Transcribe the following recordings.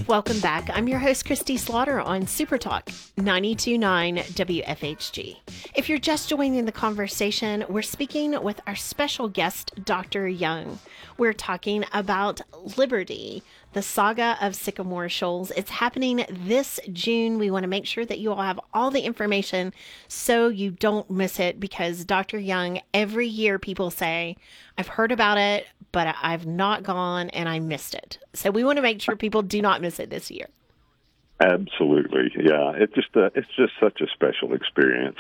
Welcome back. I'm your host, Christy Slaughter on Super Talk 92.9 WFHG. If you're just joining the conversation, we're speaking with our special guest, Dr. Young. We're talking about Liberty, the saga of Sycamore Shoals. It's happening this June. We want to make sure that you all have all the information so you don't miss it, because Dr. Young, every year people say, I've heard about it, but I've not gone and I missed it. So we want to make sure people do not miss it this year. Absolutely, yeah. It's just such a special experience.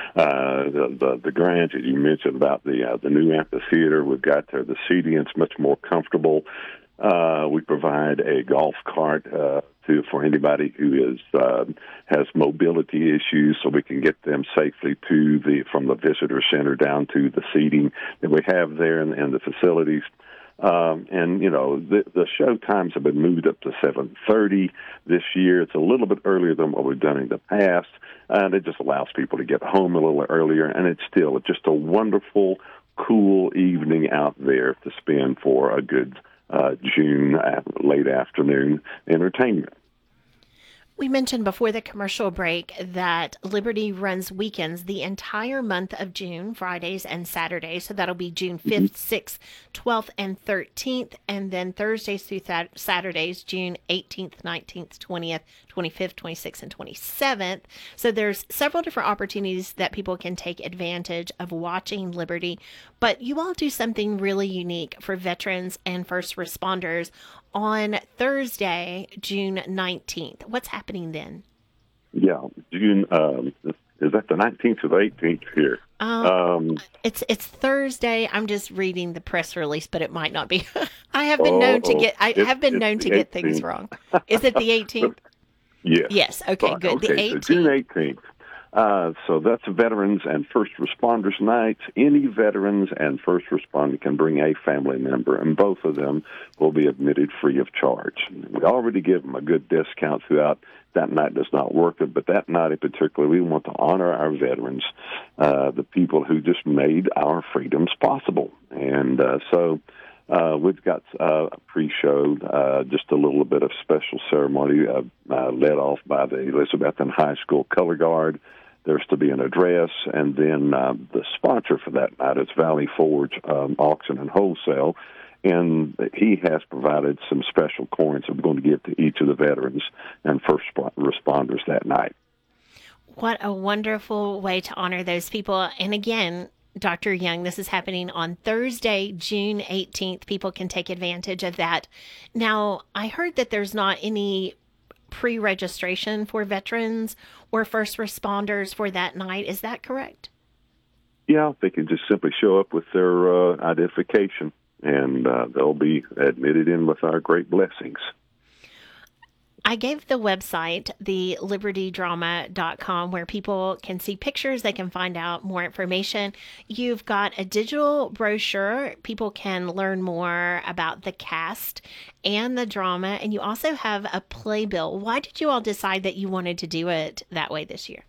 The grant that you mentioned about the new amphitheater, we've got there, the seating is much more comfortable. We provide a golf cart for anybody who has mobility issues, so we can get them safely from the visitor center down to the seating that we have there in the facilities. And, you know, the show times have been moved up to 7:30 this year. It's a little bit earlier than what we've done in the past, and it just allows people to get home a little earlier, and it's still just a wonderful, cool evening out there to spend for a good June late afternoon entertainment. We mentioned before the commercial break that Liberty runs weekends the entire month of June, Fridays and Saturdays. So that'll be June 5th, 6th, 12th, and 13th. And then Thursdays through Saturdays, June 18th, 19th, 20th, 25th, 26th, and 27th. So there's several different opportunities that people can take advantage of watching Liberty. But you all do something really unique for veterans and first responders on Thursday, June 19th. What's happening then? Yeah, June, is that the 19th or the 18th here? It's Thursday. I'm just reading the press release, but it might not be. I have been known to get things wrong. Is it the 18th? Yes. Yes. Okay, right. good. Okay, The 18th. so June 18th. So that's Veterans and First Responders Night. Any veterans and first responder can bring a family member, and both of them will be admitted free of charge. We already give them a good discount throughout. That night does not work, but that night in particular, we want to honor our veterans, the people who just made our freedoms possible. And so we've got a pre-show, just a little bit of special ceremony led off by the Elizabethton High School Color Guard. There's to be an address, and then the sponsor for that night is Valley Forge Auction and Wholesale, and he has provided some special coins that we're going to give to each of the veterans and first responders that night. What a wonderful way to honor those people. And again, Dr. Young, this is happening on Thursday, June 18th. People can take advantage of that. Now, I heard that there's not any pre-registration for veterans or first responders for that night. Is that correct? Yeah, they can just simply show up with their identification, and they'll be admitted in with our great blessings. I gave the website, the libertydrama.com, where people can see pictures, they can find out more information. You've got a digital brochure. People can learn more about the cast and the drama, and you also have a playbill. Why did you all decide that you wanted to do it that way this year?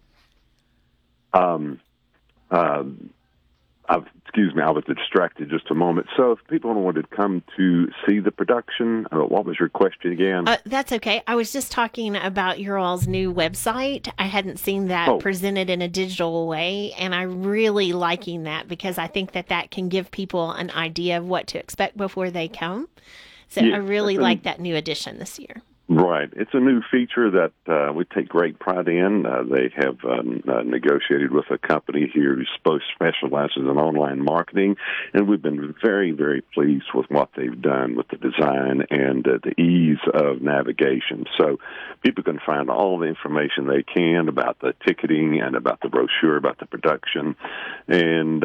Excuse me, I was distracted just a moment. So if people wanted to come to see the production, what was your question again? That's okay. I was just talking about your all's new website. I hadn't seen that presented in a digital way, and I'm really liking that because I think that can give people an idea of what to expect before they come. So I really like that new addition this year. Right. It's a new feature that we take great pride in. They have negotiated with a company here who specializes in online marketing, and we've been very, very pleased with what they've done with the design and the ease of navigation. So people can find all the information they can about the ticketing and about the brochure, about the production, and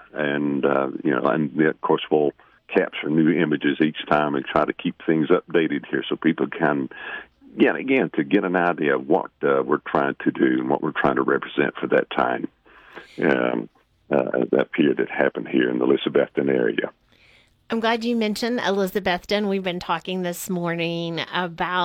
of course we'll capture new images each time and try to keep things updated here so people can, again, to get an idea of what we're trying to do and what we're trying to represent for that time, that period that happened here in the Elizabethton area. I'm glad you mentioned Elizabethton. We've been talking this morning about